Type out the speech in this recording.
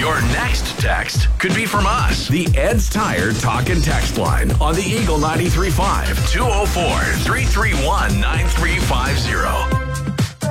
Your next text could be from us. The Ed's Tire Talk and Text line on the Eagle 93.5 204-331-9350.